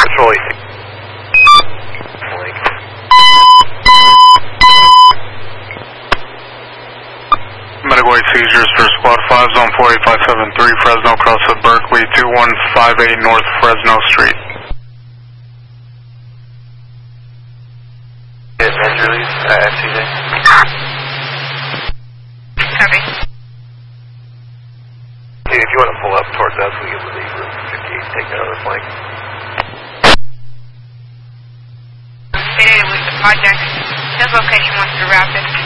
Control 8. Medical Way seizures for Squad 5, Zone 48573, Fresno, cross of Berkeley, 2158 North Fresno Street. Major release, FCJ. Copy. Hey, if you want to pull up towards us, we can leave room 58 and take that other flank. Stated with the project. His location was through Rapid.